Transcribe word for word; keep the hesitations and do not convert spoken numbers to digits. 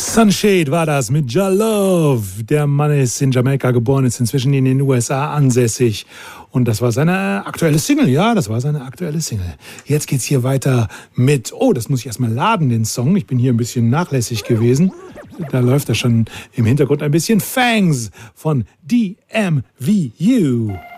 Sunshade war das mit Ja Love. Der Mann ist in Jamaika geboren, ist inzwischen in den U S A ansässig. Und das war seine aktuelle Single, ja, das war seine aktuelle Single. Jetzt geht's hier weiter mit, oh, das muss ich erstmal laden, den Song. Ich bin hier ein bisschen nachlässig gewesen. Da läuft er schon im Hintergrund ein bisschen. Fangs von D M V U.